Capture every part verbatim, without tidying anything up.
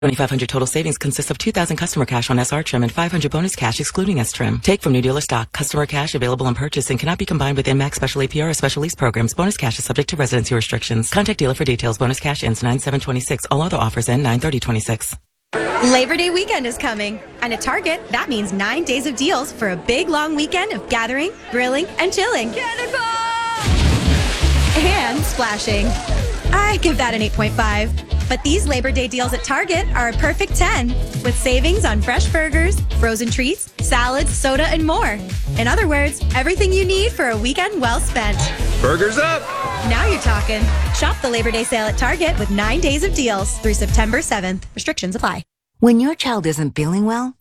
twenty-five hundred total savings consists of two thousand customer cash on S R trim and five hundred bonus cash excluding S trim. Take from new dealer stock. Customer cash available on purchase and cannot be combined with M MAX special A P R or special lease programs. Bonus cash is subject to residency restrictions. Contact dealer for details. Bonus cash ends nine seven twenty-six. All other offers end nine thirty twenty-six. Labor Day weekend is coming, and at Target, that means nine days of deals for a big, long weekend of gathering, grilling, and chilling. Cannonball! And splashing. I give that an eight point five. But these Labor Day deals at Target are a perfect ten, with savings on fresh burgers, frozen treats, salads, soda, and more. In other words, everything you need for a weekend well spent. Burgers up! Now you're talking. Shop the Labor Day sale at Target with nine days of deals through September seventh. Restrictions apply. When your child isn't feeling well,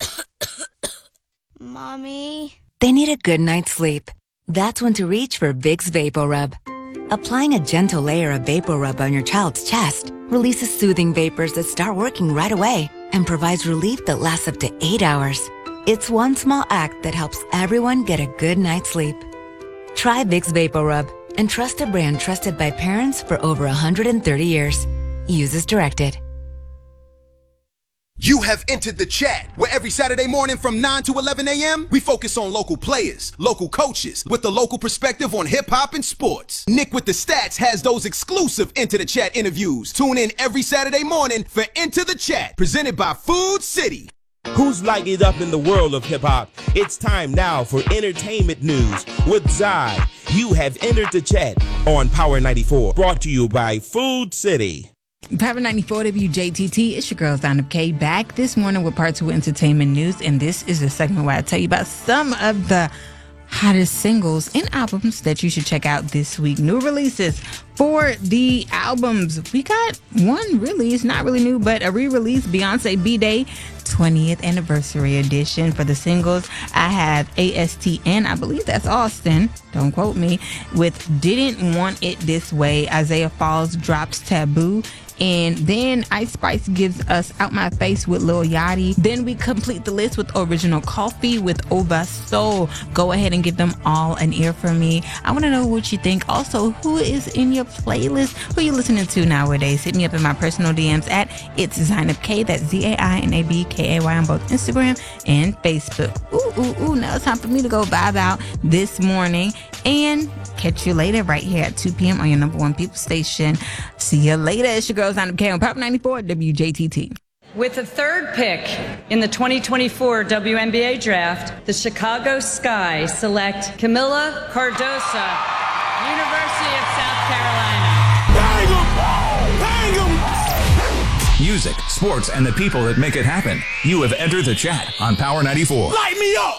Mommy, they need a good night's sleep. That's when to reach for Vicks VapoRub. Applying a gentle layer of VapoRub on your child's chest releases soothing vapors that start working right away and provides relief that lasts up to eight hours. It's one small act that helps everyone get a good night's sleep. Try Vicks VapoRub and trust a brand trusted by parents for over one hundred thirty years. Use as directed. You have entered the chat, where every Saturday morning from nine to eleven a.m., we focus on local players, local coaches, with the local perspective on hip-hop and sports. Nick with the Stats has those exclusive Into the Chat interviews. Tune in every Saturday morning for Into the Chat, presented by Food City. Who's lighting it up in the world of hip-hop? It's time now for entertainment news with Zai. You have entered the chat on Power ninety-four, brought to you by Food City. Power ninety-four W J T T, it's your girl, Stand Up K, back this morning with part two entertainment news. And this is the segment where I tell you about some of the hottest singles and albums that you should check out this week. New releases for the albums. We got one release, not really new, but a re-release, Beyonce B-Day twentieth Anniversary Edition. For the singles, I have A S T N, I believe that's Austin, don't quote me, with Didn't Want It This Way. Isaiah Falls drops Taboo. And then Ice Spice gives us Out My Face with Lil Yachty. Then we complete the list with Original Coffee with Ova Soul. Go ahead and give them all an ear for me. I want to know what you think. Also, who is in your playlist? Who are you listening to nowadays? Hit me up in my personal D Ms at It's Zainab K. That's Z A I N A B K A Y on both Instagram and Facebook. Ooh, ooh, ooh. Now it's time for me to go vibe out this morning. And catch you later right here at two p.m. on your number one people station. See you later. It's your girl, Zainab K on Power ninety-four W J T T. With the third pick in the twenty twenty-four W N B A Draft, the Chicago Sky select Camila Cardoso, University of South Carolina. Bang 'em! Bang 'em! Music, sports, and the people that make it happen. You have entered the chat on Power ninety-four. Light me up!